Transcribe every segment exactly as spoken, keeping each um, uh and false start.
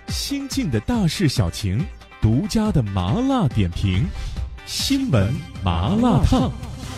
新晋的大事小情，独家的麻辣点评，新闻麻辣烫。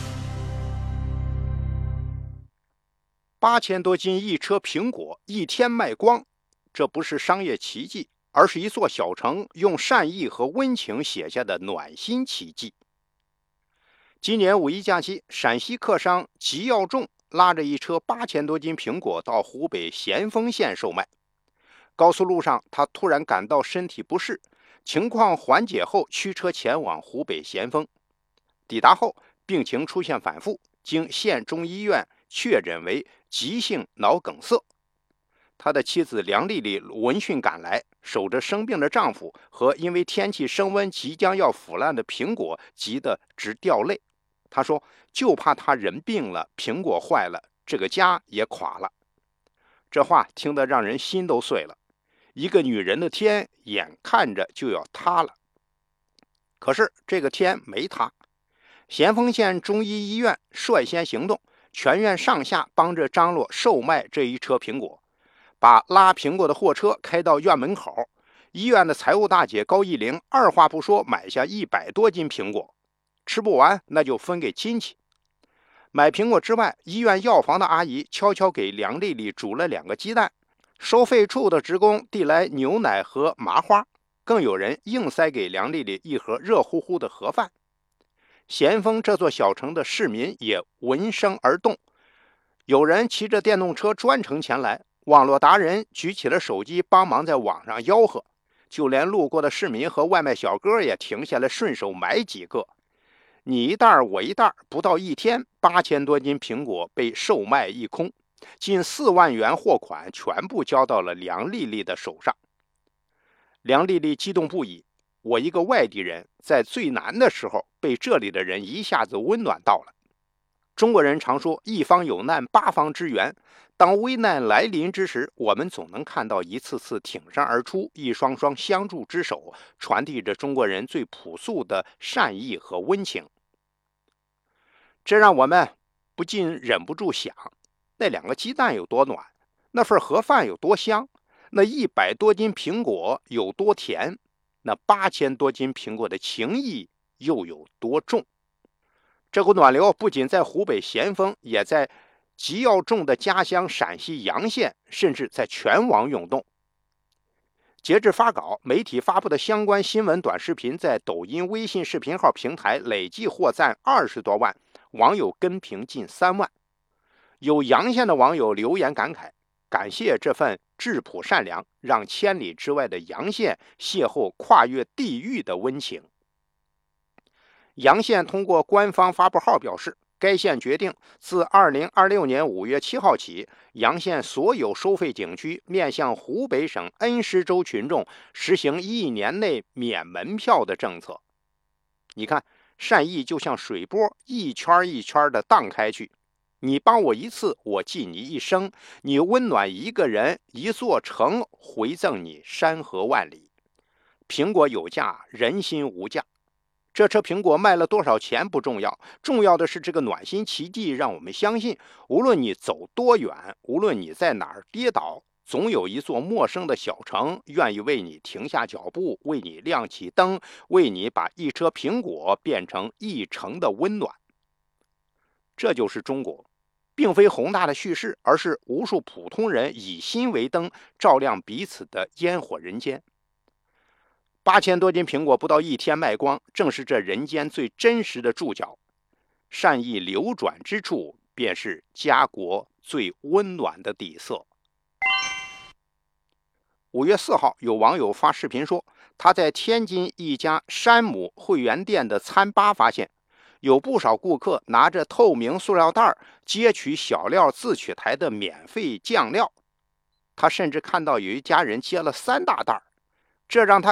八千多斤一车苹果，一天卖光，这不是商业奇迹，而是一座小城用善意和温情写下的暖心奇迹。今年五一假期，陕西客商吉耀众拉着一车八千多斤苹果到湖北咸丰县售卖。高速路上，他突然感到身体不适，情况缓解后驱车前往湖北咸丰。抵达后，病情出现反复，经县中医院确诊为急性脑梗塞。他的妻子梁丽丽闻讯赶来，守着生病的丈夫和因为天气升温即将要腐烂的苹果急得直掉泪。她说，就怕他人病了，苹果坏了，这个家也垮了。这话听得让人心都碎了，一个女人的天眼看着就要塌了。可是这个天没塌，咸丰县中医医院率先行动，全院上下帮着张罗售卖这一车苹果，把拉苹果的货车开到院门口。医院的财务大姐高义玲二话不说买下一百多斤苹果，吃不完那就分给亲戚。买苹果之外，医院药房的阿姨悄悄给梁丽丽煮了两个鸡蛋，收费处的职工递来牛奶和麻花，更有人硬塞给梁丽丽一盒热乎乎的盒饭。咸丰这座小城的市民也闻声而动，有人骑着电动车专程前来，网络达人举起了手机帮忙在网上吆喝，就连路过的市民和外卖小哥也停下来顺手买几个。你一袋我一袋，不到一天，八千多斤苹果被售卖一空，近四万元货款全部交到了梁丽丽的手上。梁丽丽激动不已，我一个外地人，在最难的时候被这里的人一下子温暖到了。中国人常说一方有难八方支援，当危难来临之时，我们总能看到一次次挺身而出，一双双相助之手，传递着中国人最朴素的善意和温情。这让我们不禁忍不住想，那两个鸡蛋有多暖，那份盒饭有多香，那一百多斤苹果有多甜，那八千多斤苹果的情谊又有多重。这股暖流不仅在湖北咸丰，也在吉耀众的家乡陕西洋县，甚至在全网涌动。截至发稿，媒体发布的相关新闻短视频在抖音、微信视频号平台累计获赞二十多万，网友跟评近三万。有洋县的网友留言感慨，感谢这份质朴善良，让千里之外的洋县邂逅跨越地域的温情。洋县通过官方发布号表示，该县决定自二零二六年五月七号起，洋县所有收费景区面向湖北省恩施州群众实行一年内免门票的政策。你看，善意就像水波，一圈一圈的荡开去。你帮我一次，我记你一生；你温暖一个人，一座城回赠你山河万里。苹果有价，人心无价。这车苹果卖了多少钱不重要，重要的是这个暖心奇迹让我们相信，无论你走多远，无论你在哪儿跌倒，总有一座陌生的小城愿意为你停下脚步，为你亮起灯，为你把一车苹果变成一城的温暖。这就是中国，并非宏大的叙事，而是无数普通人以心为灯，照亮彼此的烟火人间。八千多斤苹果不到一天卖光，正是这人间最真实的注脚。善意流转之处，便是家国最温暖的底色。五月四号，有网友发视频说，他在天津一家山姆会员店的餐吧发现，有不少顾客拿着透明塑料袋接取小料自取台的免费酱料。他甚至看到有一家人接了三大袋，这让他